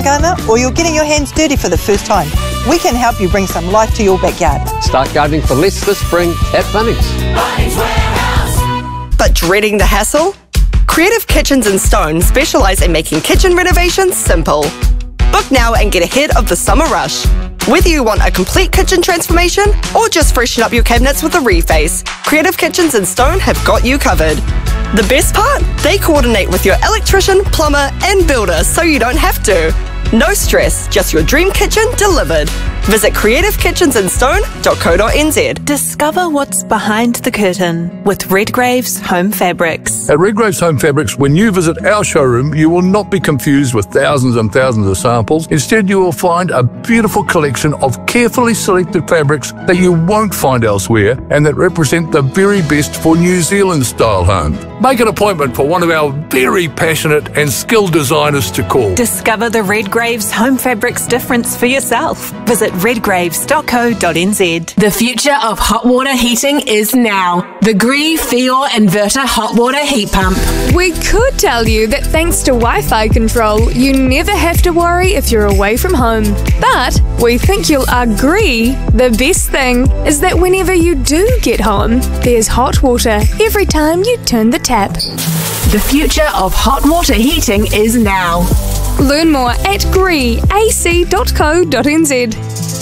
gardener, or you're getting your hands dirty for the first time, we can help you bring some life to your backyard. Start gardening for less this spring at Bunnings. Bunnings Warehouse. But dreading the hassle? Creative Kitchens and Stone specialise in making kitchen renovations simple. Book now and get ahead of the summer rush. Whether you want a complete kitchen transformation or just freshen up your cabinets with a reface, Creative Kitchens and Stone have got you covered. The best part? They coordinate with your electrician, plumber and builder so you don't have to. No stress, just your dream kitchen delivered. Visit creativekitchensandstone.co.nz. Discover what's behind the curtain with Redgrave's Home Fabrics. At Redgrave's Home Fabrics, when you visit our showroom, you will not be confused with thousands and thousands of samples. Instead, you will find a beautiful collection of carefully selected fabrics that you won't find elsewhere and that represent the very best for New Zealand-style homes. Make an appointment for one of our very passionate and skilled designers to call. Discover the Redgrave's Home Fabrics difference for yourself. Visit redgraves.co.nz. The future of hot water heating is now. The Gree Fior Inverter Hot Water Heat Pump. We could tell you that thanks to Wi-Fi control, you never have to worry if you're away from home. But we think you'll agree the best thing is that whenever you do get home, there's hot water every time you turn the tap. The future of hot water heating is now. Learn more at greeac.co.nz.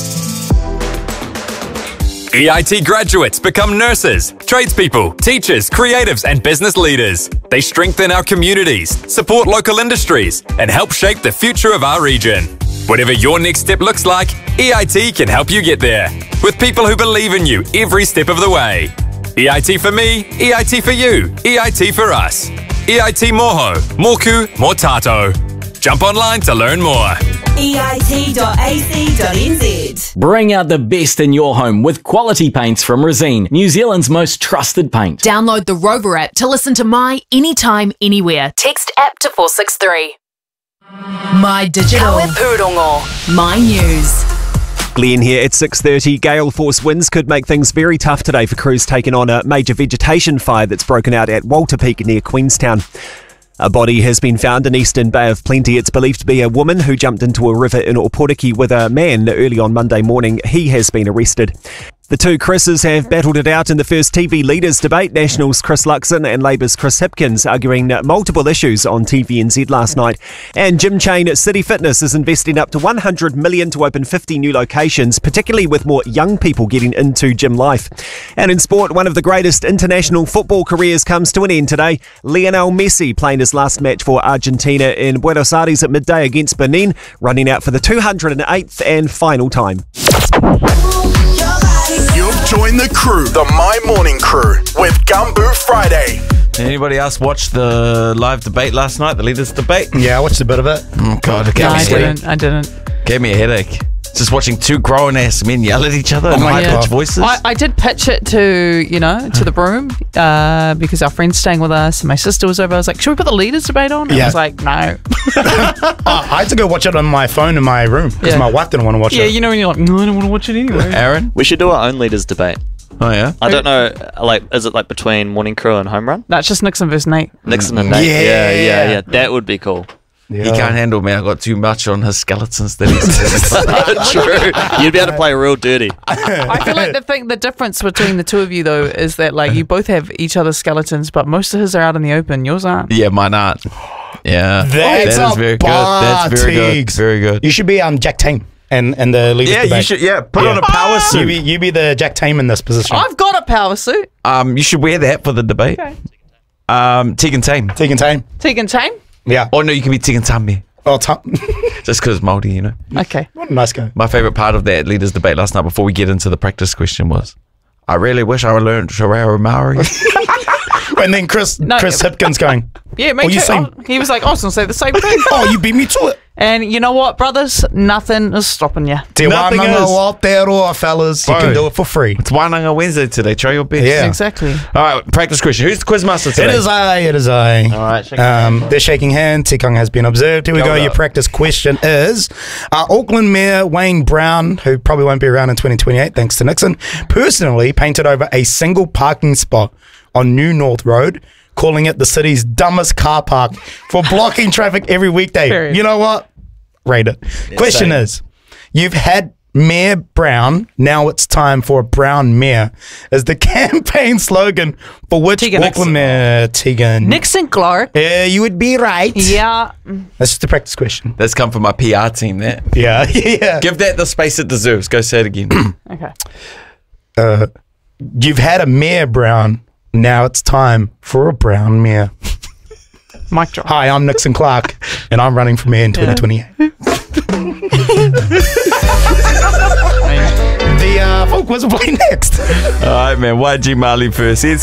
EIT graduates become nurses, tradespeople, teachers, creatives and business leaders. They strengthen our communities, support local industries and help shape the future of our region. Whatever your next step looks like, EIT can help you get there. With people who believe in you every step of the way. EIT for me, EIT for you, EIT for us. EIT Moho, Moku, Motato. Jump online to learn more. EIT.ac.nz. Bring out the best in your home with quality paints from Resene, New Zealand's most trusted paint. Download the Rover app to listen to My Anytime, Anywhere. Text app to 463. My Digital. My News. Glenn here at 6:30. Gale force winds could make things very tough today for crews taking on a major vegetation fire that's broken out at Walter Peak near Queenstown. A body has been found in Eastern Bay of Plenty. It's believed to be a woman who jumped into a river in Oporiki with a man early on Monday morning. He has been arrested. The two Chris's have battled it out in the first TV Leaders debate. National's Chris Luxon and Labour's Chris Hipkins arguing multiple issues on TVNZ last night. And gym chain City Fitness is investing up to $100 million to open 50 new locations, particularly with more young people getting into gym life. And in sport, one of the greatest international football careers comes to an end today. Lionel Messi playing his last match for Argentina in Buenos Aires at midday against Benin, running out for the 208th and final time. You've joined the crew, the My Morning Crew, with Gumbo Friday. Anybody else watch the live debate last night, the leaders debate? Yeah, I watched a bit of it. Oh, God. I didn't. Gave me a headache. Just watching two grown-ass men yell at each other in high-pitched voices. I did pitch it to the broom because our friend's staying with us and my sister was over. I was like, should we put the leaders debate on? And I was like, no. I had to go watch it on my phone in my room because my wife didn't want to watch it. Yeah, you know when you're like, no, I don't want to watch it anyway. Aaron? We should do our own leaders debate. Oh, yeah? I don't know, is it between Morning Crew and Home Run? No, it's just Nixon versus Nate. Nixon and Nate. Yeah. That would be cool. Yeah. He can't handle me. I got too much on his skeletons that he's True. You'd be able to play real dirty. I feel like the difference between the two of you though is that you both have each other's skeletons, but most of his are out in the open. Yours aren't. Yeah, mine aren't. Yeah, that is very good. That's very good. Very good. You should be Jack Tame and the leaders debate. You should. Yeah, put on a power suit. You be the Jack Tame in this position. I've got a power suit. You should wear that for the debate. Okay. Tegan Tame. Tegan Tame. Tegan Tame. Yeah. Oh no, you can be Tegan Tame. Oh, just because Māori, you know. Okay. What a nice guy. My favourite part of that leaders debate last night before we get into the practice question was, I really wish I learned Sharara Maori. And then Chris Hipkins going, yeah, me too. He was like, I was going to say the same thing. Oh, you beat me to it. And you know what, brothers? Nothing is stopping you. Nothing is. Aotearoa, fellas. You can do it for free. It's Wānanga Wednesday today. Try your best. Yeah. Exactly. All right, practice question. Who's the quizmaster today? It is I. All right, shaking hands. They're shaking hands. Tikong has been observed. Here we go. Your practice question is, Auckland Mayor Wayne Brown, who probably won't be around in 2028 thanks to Nixon, personally painted over a single parking spot on New North Road, calling it the city's dumbest car park for blocking traffic every weekday. Period. You know what? rate it. Question is, you've had Mayor Brown, now it's time for a brown mayor, is the campaign slogan for which Auckland Mayor? Tegan Nixon Clark. Yeah, you would be right. Yeah. That's just a practice question. That's come from my PR team, that. Yeah, yeah. Give that the space it deserves. Go say it again. Okay. You've had a Mayor Brown, now it's time for a brown mayor. Mic drop. Hi, I'm Nixon Clark, and I'm running for mayor in 2028. The folk was playing next. All right, man. YG Marley first. Ed